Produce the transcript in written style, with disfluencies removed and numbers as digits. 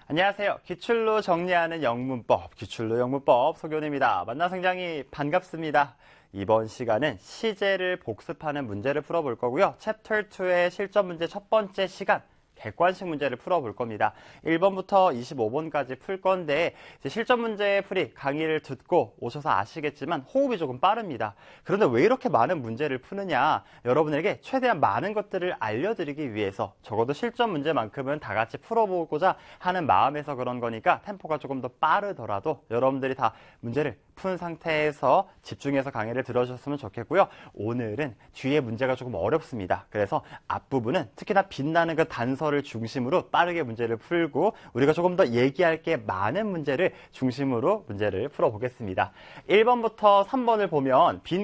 안녕하세요. 기출로 정리하는 영문법, 기출로 영문법 소교훈입니다. 만나서 굉장히 반갑습니다. 이번 시간은 시제를 복습하는 문제를 풀어볼 거고요. 챕터 2의 실전 문제 첫 번째 시간, 객관식 문제를 풀어볼 겁니다. 1번부터 25번까지 풀 건데 실전 문제 풀이 강의를 듣고 오셔서 아시겠지만 호흡이 조금 빠릅니다. 그런데 왜 이렇게 많은 문제를 푸느냐? 여러분에게 최대한 많은 것들을 알려드리기 위해서 적어도 실전 문제만큼은 다 같이 풀어보고자 하는 마음에서 그런 거니까 템포가 조금 더 빠르더라도 여러분들이 다 문제를 푼 상태에서 집중해서 강의를 들어주셨으면 좋겠고요. 오늘은 뒤에 문제가 조금 어렵습니다. 그래서 앞부분은 특히나 빛나는 그 단서를 중심으로 빠르게 문제를 풀고 우리가 조금 더 얘기할 게 많은 문제를 중심으로 문제를 풀어보겠습니다. 1번부터 3번을 보면 빈